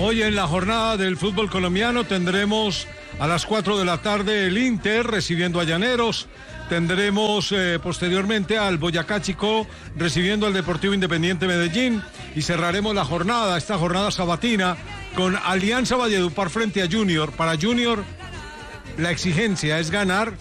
Hoy en la jornada del fútbol colombiano tendremos a las 4 de la tarde el Inter recibiendo a Llaneros. Tendremos posteriormente al Boyacá Chicó recibiendo al Deportivo Independiente Medellín. Y cerraremos la jornada, esta jornada sabatina, con Alianza Valledupar frente a Junior. Para Junior, la exigencia es ganar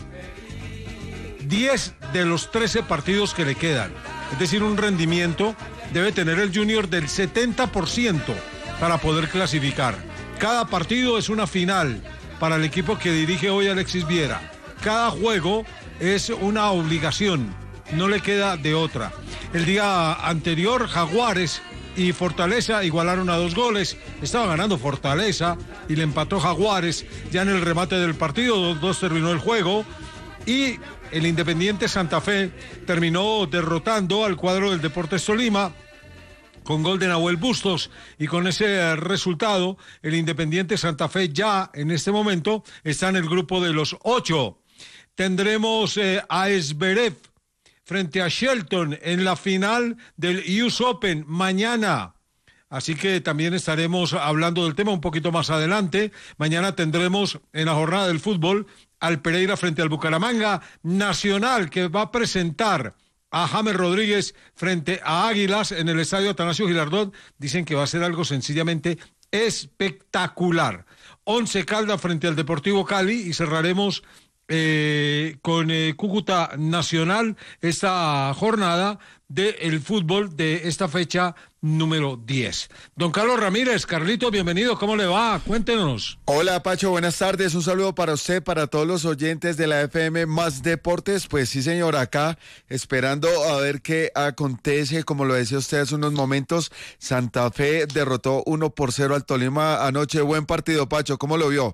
10 de los 13 partidos que le quedan. Es decir, un rendimiento debe tener el Junior del 70% para poder clasificar. Cada partido es una final para el equipo que dirige hoy Alexis Viera. Cada juego es una obligación, no le queda de otra. El día anterior, Jaguares y Fortaleza igualaron a 2 goles. Estaba ganando Fortaleza y le empató Jaguares ya en el remate del partido. 2-2 terminó el juego y el Independiente Santa Fe terminó derrotando al cuadro del Deportes Tolima con gol de Nahuel Bustos, y con ese resultado el Independiente Santa Fe ya en este momento está en el grupo de los 8. Tendremos a Zverev frente a Shelton en la final del US Open mañana. Así que también estaremos hablando del tema un poquito más adelante. Mañana tendremos en la jornada del fútbol al Pereira frente al Bucaramanga, Nacional, que va a presentar a James Rodríguez frente a Águilas en el estadio Atanasio Girardot. Dicen que va a ser algo sencillamente espectacular. Once Caldas frente al Deportivo Cali, y cerraremos con Cúcuta Nacional esta jornada del fútbol de esta fecha número 10. Don Carlos Ramírez, Carlito, bienvenido, ¿cómo le va? Cuéntenos. Hola Pacho, buenas tardes, un saludo para usted, para todos los oyentes de la FM Más Deportes. Pues sí señor, acá esperando a ver qué acontece. Como lo decía usted hace unos momentos, Santa Fe derrotó 1-0 al Tolima anoche. Buen partido, Pacho, ¿cómo lo vio?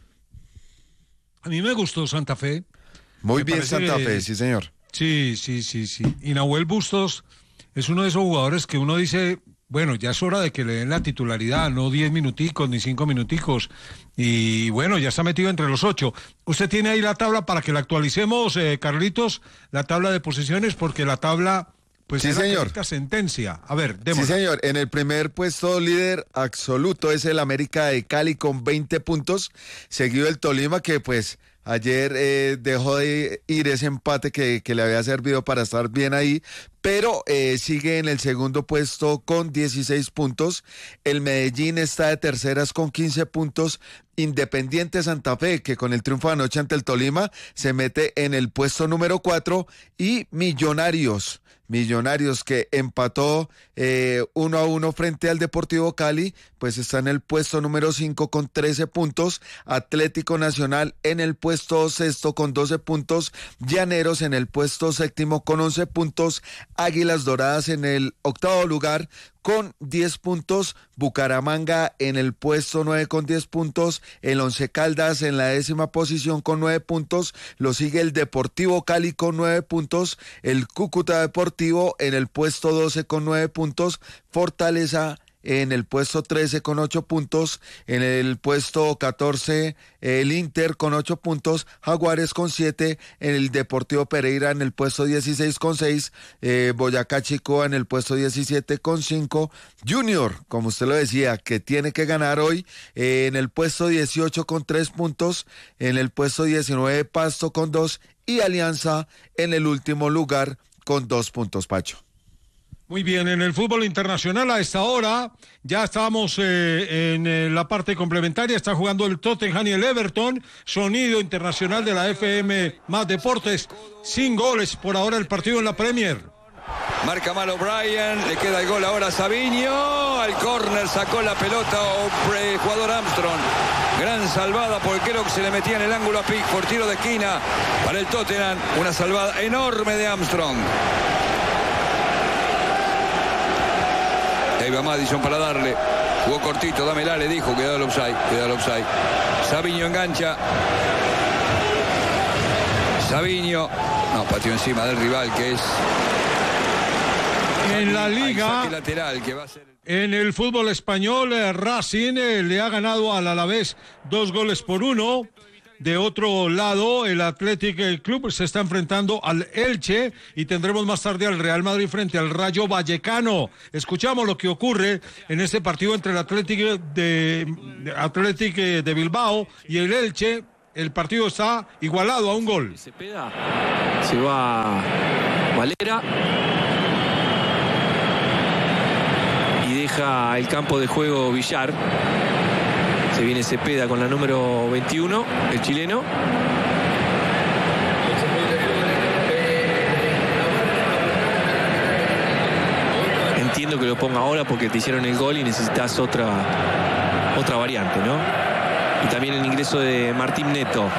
A mí me gustó Santa Fe. Muy bien Santa Fe, sí señor. Sí. Y Nahuel Bustos es uno de esos jugadores que uno dice, bueno, ya es hora de que le den la titularidad, no 10 minuticos ni 5 minuticos. Y bueno, ya está metido entre los 8. Usted tiene ahí la tabla para que la actualicemos, Carlitos, la tabla de posiciones, porque la tabla, pues sí, es señor. La sentencia. A ver, démosla. Sí, señor. En el primer puesto líder absoluto es el América de Cali con 20 puntos, seguido el Tolima, que pues ayer dejó de ir ese empate que le había servido para estar bien ahí, pero sigue en el segundo puesto con 16 puntos. El Medellín está de terceras con 15 puntos. Independiente Santa Fe, que con el triunfo de anoche ante el Tolima, se mete en el puesto número 4. Y Millonarios que empató 1-1 frente al Deportivo Cali, pues está en el puesto número 5 con 13 puntos. Atlético Nacional en el puesto 6 con 12 puntos. Llaneros en el puesto 7 con 11 puntos. Águilas Doradas en el 8º lugar con 10 puntos, Bucaramanga en el puesto 9 con 10 puntos, el Once Caldas en la 10ª posición con 9 puntos, lo sigue el Deportivo Cali con 9 puntos, el Cúcuta Deportivo en el puesto 12 con 9 puntos, Fortaleza en el puesto 13 con 8 puntos, en el puesto 14 el Inter con 8 puntos, Jaguares con 7, en el Deportivo Pereira en el puesto 16 con 6, Boyacá Chicó en el puesto 17 con 5, Junior, como usted lo decía, que tiene que ganar hoy, en el puesto 18 con 3 puntos, en el puesto 19 Pasto con 2 y Alianza en el último lugar con 2 puntos, Pacho. Muy bien, en el fútbol internacional a esta hora ya estamos en la parte complementaria, está jugando el Tottenham y el Everton, sonido internacional de la FM Más Deportes, sin goles por ahora el partido en la Premier. Marca mal O'Brien, le queda el gol ahora a Savinho, al córner sacó la pelota el jugador Armstrong, gran salvada porque creo que se le metía en el ángulo a Pickford, tiro de esquina para el Tottenham, una salvada enorme de Armstrong. Ahí va Madison para darle, jugó cortito, dámela, le dijo, cuidado el offside. Savinho engancha. Savinho, no, pateó encima del rival que es... En la liga, lateral, que va a ser... en el fútbol español, Racing le ha ganado al Alavés 2-1. De otro lado, el Athletic Club se está enfrentando al Elche y tendremos más tarde al Real Madrid frente al Rayo Vallecano. Escuchamos lo que ocurre en este partido entre el Athletic de Bilbao y el Elche. El partido está igualado a un gol. Cepeda, se va Valera y deja el campo de juego Villar. Se viene Cepeda con la número 21, el chileno. Entiendo que lo ponga ahora porque te hicieron el gol y necesitas otra variante, ¿no? Y también el ingreso de Martín Neto.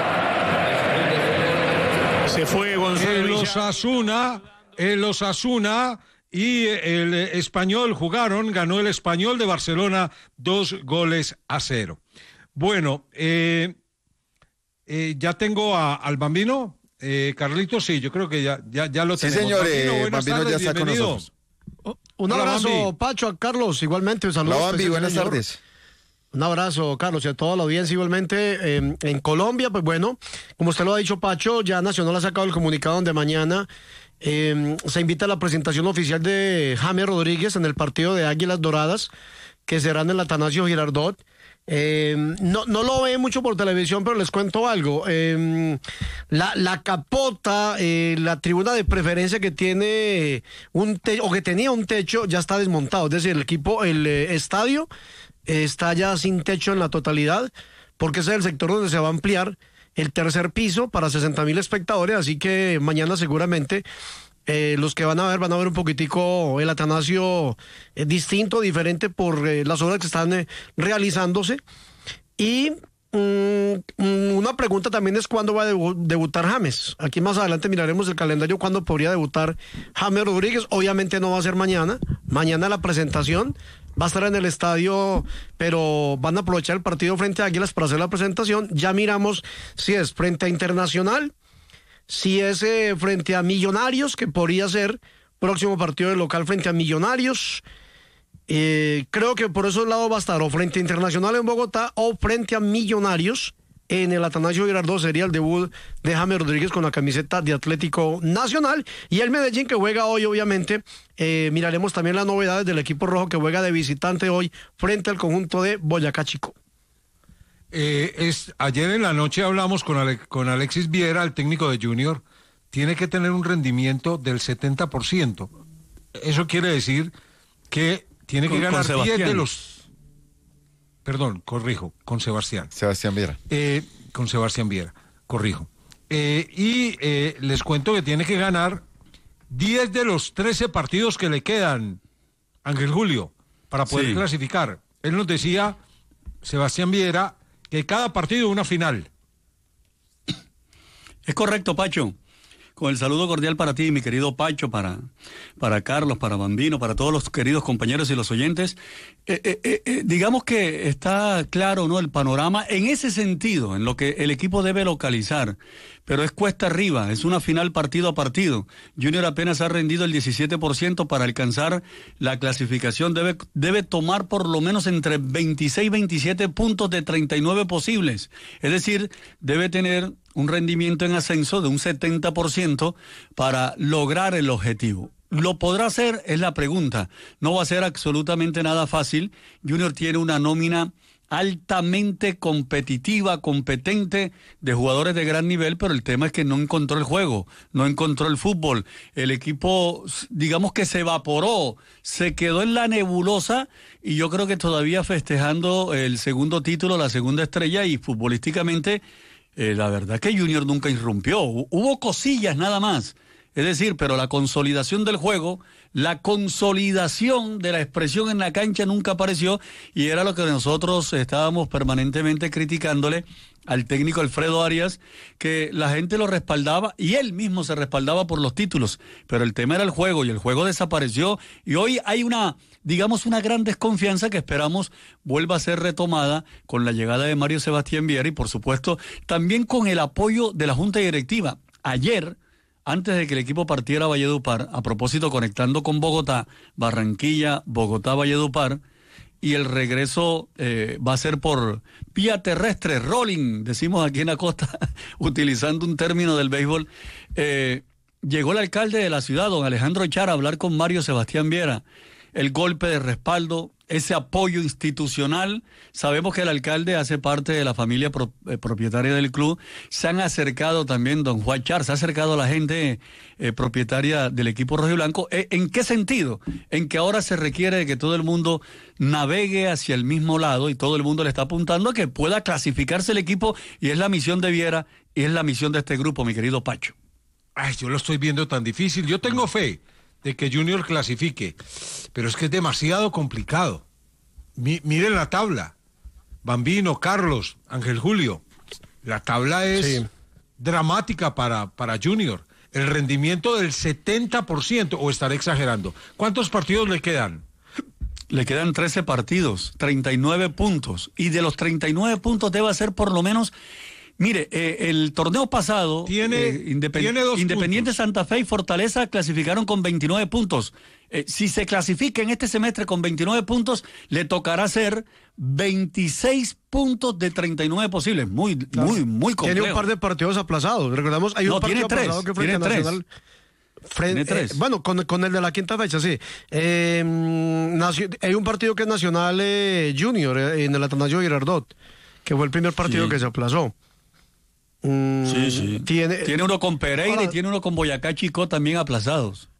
Se fue Gonzalo el Osasuna y el Español ganó el Español de Barcelona 2-0. Bueno, ya tengo al Bambino, Carlitos, sí, yo creo que ya lo tenemos. Sí, señor, Bambino ya está con nosotros. Un abrazo, Bambi. Pacho, a Carlos, igualmente, un saludo. Hola, Bambi, buenas tardes. Un abrazo, Carlos, y a toda la audiencia igualmente. En Colombia, pues bueno, como usted lo ha dicho, Pacho, ya Nacional ha sacado el comunicado donde mañana se invita a la presentación oficial de James Rodríguez en el partido de Águilas Doradas, que será en el Atanasio Girardot. No lo ve mucho por televisión, pero les cuento algo. La capota, la tribuna de preferencia que tiene que tenía un techo, ya está desmontado. Es decir, el estadio está ya sin techo en la totalidad, porque ese es el sector donde se va a ampliar el tercer piso para 60,000 espectadores, así que mañana seguramente los que van a ver un poquitico el Atanasio distinto, diferente por las obras que están realizándose. Y una pregunta también es cuándo va a debutar James. Aquí más adelante miraremos el calendario cuándo podría debutar James Rodríguez. Obviamente no va a ser mañana la presentación va a estar en el estadio, pero van a aprovechar el partido frente a Águilas para hacer la presentación. Ya miramos si es frente a Internacional, si es frente a Millonarios, que podría ser próximo partido de local frente a Millonarios. Creo que por esos lados va a estar o frente a Internacional en Bogotá o frente a Millonarios en el Atanasio Girardot. Sería el debut de James Rodríguez con la camiseta de Atlético Nacional. Y el Medellín, que juega hoy, obviamente, miraremos también las novedades del equipo rojo que juega de visitante hoy frente al conjunto de Boyacá Chico. Ayer en la noche hablamos con Alexis Viera, el técnico de Junior. Tiene que tener un rendimiento del 70%. Eso quiere decir que tiene que ganar 10 de los... Perdón, corrijo, con Sebastián. Sebastián Viera. Con Sebastián Viera, corrijo. Les cuento que tiene que ganar 10 de los 13 partidos que le quedan, Ángel Julio, para poder clasificar. Él nos decía, Sebastián Viera, que cada partido es una final. Es correcto, Pacho. Con el saludo cordial para ti, mi querido Pacho, para Carlos, para Bambino, para todos los queridos compañeros y los oyentes. Digamos que está claro, ¿no?, el panorama en ese sentido, en lo que el equipo debe localizar, pero es cuesta arriba, es una final partido a partido. Junior apenas ha rendido el 17% para alcanzar la clasificación. Debe tomar por lo menos entre 26 y 27 puntos de 39 posibles. Es decir, debe tener un rendimiento en ascenso de un 70% para lograr el objetivo. ¿Lo podrá hacer? Es la pregunta. No va a ser absolutamente nada fácil. Junior tiene una nómina altamente competitiva, competente, de jugadores de gran nivel, pero el tema es que no encontró el juego, no encontró el fútbol. El equipo, digamos que se evaporó, se quedó en la nebulosa, y yo creo que todavía festejando el segundo título, la segunda estrella, y futbolísticamente la verdad que Junior nunca irrumpió. Hubo cosillas nada más. Es decir, pero la consolidación del juego, la consolidación de la expresión en la cancha nunca apareció, y era lo que nosotros estábamos permanentemente criticándole al técnico Alfredo Arias, que la gente lo respaldaba y él mismo se respaldaba por los títulos, pero el tema era el juego, y el juego desapareció, y hoy hay una gran desconfianza que esperamos vuelva a ser retomada con la llegada de Mario Sebastián Viera y, por supuesto, también con el apoyo de la Junta Directiva. Ayer, antes de que el equipo partiera a Valledupar, a propósito, conectando con Bogotá, Barranquilla, Bogotá, Valledupar, y el regreso va a ser por vía terrestre, rolling, decimos aquí en la costa, utilizando un término del béisbol. Llegó el alcalde de la ciudad, don Alejandro Echar, a hablar con Mario Sebastián Viera. El golpe de respaldo, ese apoyo institucional. Sabemos que el alcalde hace parte de la familia propietaria del club. Se han acercado también, don Juan Char, se ha acercado a la gente propietaria del equipo rojiblanco. ¿En qué sentido? En que ahora se requiere de que todo el mundo navegue hacia el mismo lado y todo el mundo le está apuntando a que pueda clasificarse el equipo, y es la misión de Viera y es la misión de este grupo, mi querido Pacho. Ay, yo lo estoy viendo tan difícil. Yo tengo fe de que Junior clasifique, pero es que es demasiado complicado. Miren la tabla. Bambino, Carlos, Ángel Julio. La tabla es dramática para Junior. El rendimiento del 70%, o estaré exagerando. ¿Cuántos partidos le quedan? Le quedan 13 partidos, 39 puntos. Y de los 39 puntos debe ser por lo menos... Mire, el torneo pasado, tiene Independiente Santa Fe y Fortaleza clasificaron con 29 puntos. Si se clasifica en este semestre con 29 puntos, le tocará hacer 26 puntos de 39 posibles. Muy complejo. Tiene un par de partidos aplazados. Recordamos, hay un partido aplazado que frente a Nacional. Tiene tres. Bueno, con el de la quinta fecha, sí. Hay un partido que es Nacional Junior en el Atanasio Girardot, que fue el primer partido que se aplazó. Sí. Tiene uno con Pereira y tiene uno con Boyacá Chicó también aplazados.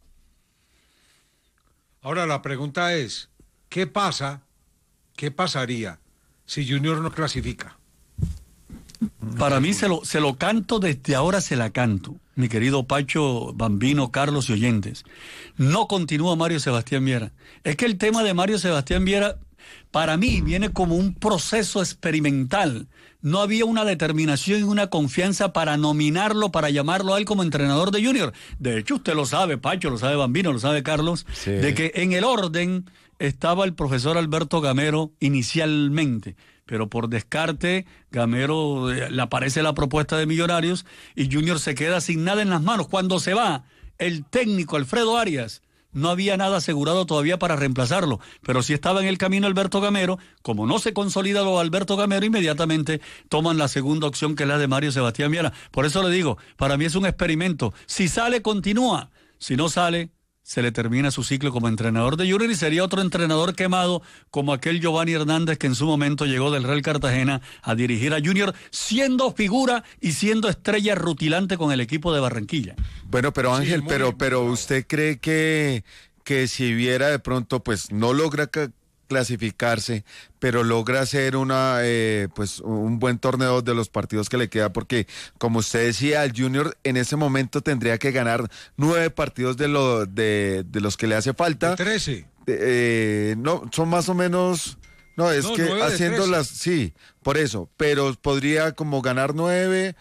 Ahora la pregunta es, ¿qué pasaría si Junior no clasifica? Para mí se lo canto desde ahora, se la canto, mi querido Pacho, Bambino, Carlos y oyentes. No continúa Mario Sebastián Viera. Es que el tema de Mario Sebastián Viera, para mí, viene como un proceso experimental. No había una determinación y una confianza para nominarlo, para llamarlo a él como entrenador de Junior. De hecho, usted lo sabe, Pacho, lo sabe Bambino, lo sabe Carlos, de que en el orden estaba el profesor Alberto Gamero inicialmente, pero por descarte, Gamero le aparece la propuesta de Millonarios y Junior se queda sin nada en las manos. Cuando se va el técnico Alfredo Arias, no había nada asegurado todavía para reemplazarlo, pero sí estaba en el camino Alberto Gamero. Como no se consolida lo de Alberto Gamero, inmediatamente toman la segunda opción, que es la de Mario Sebastián Viera. Por eso le digo, para mí es un experimento. Si sale, continúa. Si no sale, se le termina su ciclo como entrenador de Junior y sería otro entrenador quemado como aquel Giovanni Hernández que en su momento llegó del Real Cartagena a dirigir a Junior, siendo figura y siendo estrella rutilante con el equipo de Barranquilla. Bueno, pero Ángel, pero ¿usted cree que si Viera de pronto pues no logra clasificarse, pero logra hacer un buen torneo de los partidos que le queda? Porque, como usted decía, el Junior en ese momento tendría que ganar 9 partidos de los que le hace falta. 13. No, son más o menos... No, es que haciendo sí, por eso, pero podría como ganar 9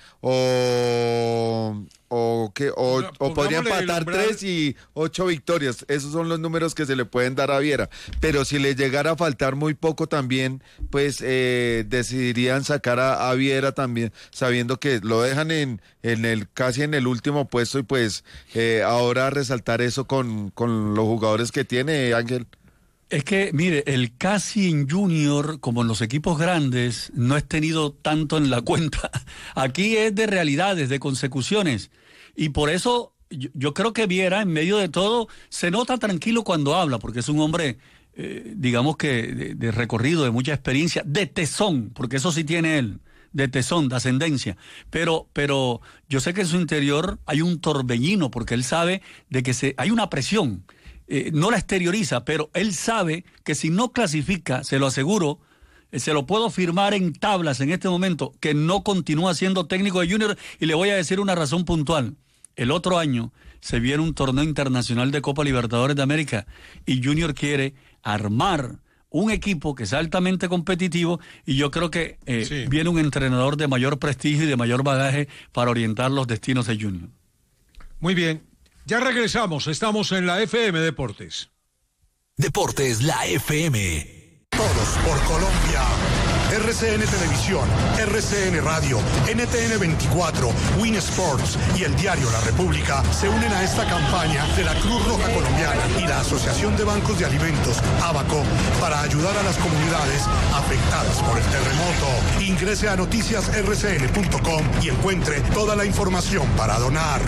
o podría empatar 3 y 8 victorias. Esos son los números que se le pueden dar a Viera. Pero si le llegara a faltar muy poco también, pues decidirían sacar a Viera también, sabiendo que lo dejan casi en el último puesto y pues ahora resaltar eso con los jugadores que tiene, Ángel. Es que, mire, el casi en Junior, como en los equipos grandes, no es tenido tanto en la cuenta. Aquí es de realidades, de consecuciones. Y por eso yo creo que Viera, en medio de todo, se nota tranquilo cuando habla, porque es un hombre, digamos que de recorrido, de mucha experiencia, de tesón, porque eso sí tiene él, de tesón, de ascendencia. Pero yo sé que en su interior hay un torbellino, porque él sabe de que hay una presión. No la exterioriza, pero él sabe que si no clasifica, se lo aseguro, se lo puedo firmar en tablas en este momento, que no continúa siendo técnico de Junior, y le voy a decir una razón puntual. El otro año se viene un torneo internacional de Copa Libertadores de América y Junior quiere armar un equipo que es altamente competitivo y yo creo que viene un entrenador de mayor prestigio y de mayor bagaje para orientar los destinos de Junior. Muy bien. Ya regresamos, estamos en la FM Deportes. Deportes, la FM. Todos por Colombia. RCN Televisión, RCN Radio, NTN 24, Win Sports y el diario La República se unen a esta campaña de la Cruz Roja Colombiana y la Asociación de Bancos de Alimentos, ABACO, para ayudar a las comunidades afectadas por el terremoto. Ingrese a noticiasrcn.com y encuentre toda la información para donar.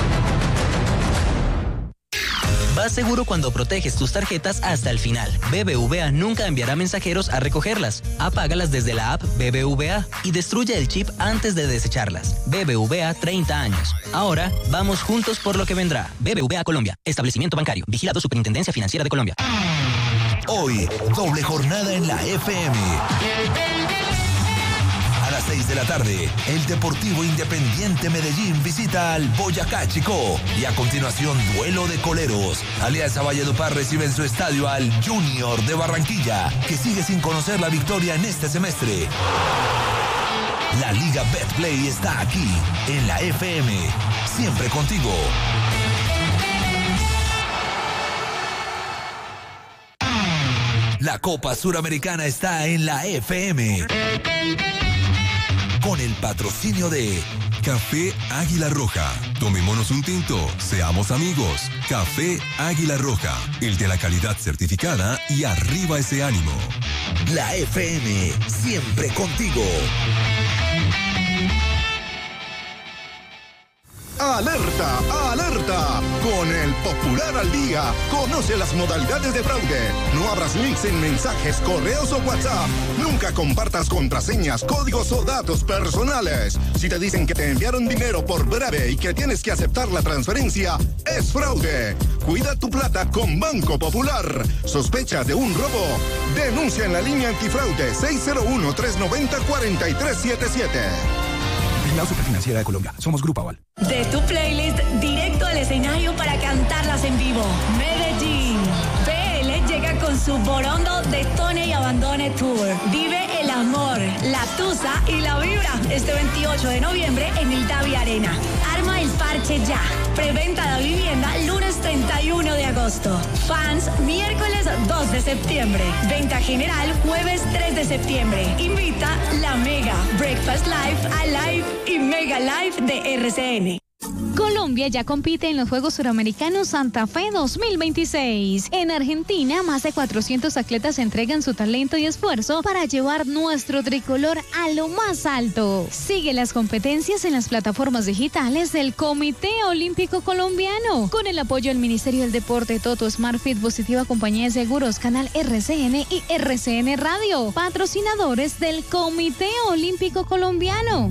Vas seguro cuando proteges tus tarjetas hasta el final. BBVA nunca enviará mensajeros a recogerlas. Apágalas desde la app BBVA y destruye el chip antes de desecharlas. BBVA 30 años. Ahora vamos juntos por lo que vendrá. BBVA Colombia. Establecimiento bancario. Vigilado Superintendencia Financiera de Colombia. Hoy, doble jornada en la FM. A las 6 de la tarde, el Deportivo Independiente Medellín visita al Boyacá Chicó. Y a continuación, duelo de coleros. Alianza Valledupar recibe en su estadio al Junior de Barranquilla, que sigue sin conocer la victoria en este semestre. La Liga Betplay está aquí, en la FM. Siempre contigo. La Copa Suramericana está en la FM. Con el patrocinio de Café Águila Roja. Tomémonos un tinto, seamos amigos. Café Águila Roja, el de la calidad certificada y arriba ese ánimo. La FM, siempre contigo. ¡Alerta! ¡Alerta! Con el Popular al Día, conoce las modalidades de fraude. No abras links en mensajes, correos o WhatsApp. Nunca compartas contraseñas, códigos o datos personales. Si te dicen que te enviaron dinero por breve y que tienes que aceptar la transferencia, es fraude. Cuida tu plata con Banco Popular. ¿Sospecha de un robo? Denuncia en la línea antifraude 601-390-4377. La Superfinanciera de Colombia. Somos Grupo Aval. De tu playlist directo al escenario para cantarlas en vivo. Medellín. PL llega con su Borondo Detone y Abandone Tour. Vive el amor, la tusa y la vibra este 28 de noviembre en el Davi Arena. Arma el parche ya. Preventa de vivienda lunes 31 de agosto. Fans miércoles 2 de septiembre. Venta general jueves 3 de septiembre. Invita La Mega, Breakfast Live, Alive y Mega Live de RCN. Colombia ya compite en los Juegos Suramericanos Santa Fe 2026. En Argentina, más de 400 atletas entregan su talento y esfuerzo para llevar nuestro tricolor a lo más alto. Sigue las competencias en las plataformas digitales del Comité Olímpico Colombiano. Con el apoyo del Ministerio del Deporte, Toto, Smartfit, Positiva Compañía de Seguros, Canal RCN y RCN Radio. Patrocinadores del Comité Olímpico Colombiano.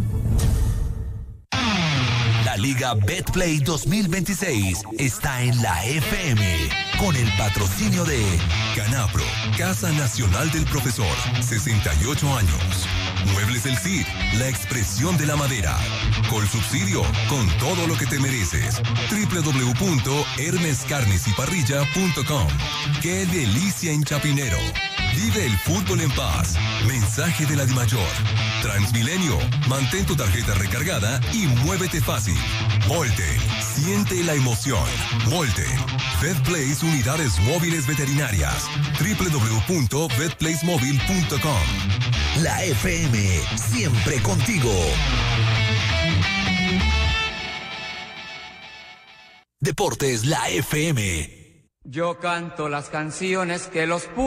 La Liga Betplay 2026 está en la FM con el patrocinio de Canapro, Casa Nacional del Profesor, 68 años. Muebles del Cid, la expresión de la madera. Colsubsidio, con todo lo que te mereces. www.hermescarnesyparrilla.com. ¡Qué delicia en Chapinero! Vive el fútbol en paz. Mensaje de la DIMAYOR. Transmilenio, mantén tu tarjeta recargada y muévete fácil. Volten, siente la emoción. Volten. Betplace Unidades Móviles Veterinarias. www.betplacemóvil.com. La FM, siempre contigo. Deportes, la FM. Yo canto las canciones que los